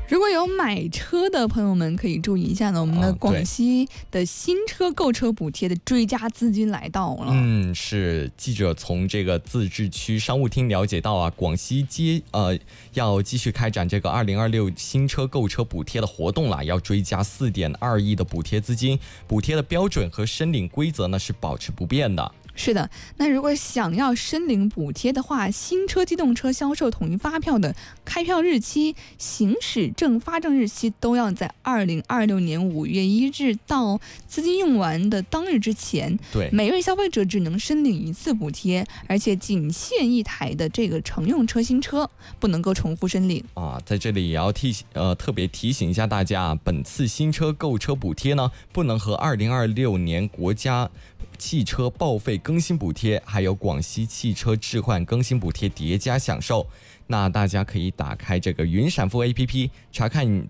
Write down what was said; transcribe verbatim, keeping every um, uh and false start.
如果有买车的朋友们可以注意一下呢，我们的广西的新车购车补贴的追加资金来到了。 嗯，是记者从这个自治区商务厅了解到啊，广西接呃要继续开展这个二零二六新车购车补贴的活动了，要追加四点二亿的补贴资金，补贴的标准和申领规则呢是保持不变的。 是的，那如果想要申领补贴的话，新车机动车销售统一发票的开票日期、行驶证发证日期都要在二零二六年五月一日到资金用完的当日之前。 对， 每位消费者只能申领一次补贴，而且仅限一台的这个乘用车新车，不能够重复申领啊。在这里也要提呃特别提醒一下大家，本次新车购车补贴呢，不能和二零二六年国家汽车报废更新补贴还有广西汽车置换更新补贴叠加享受。那大家可以打开这个云闪付 A P P 查看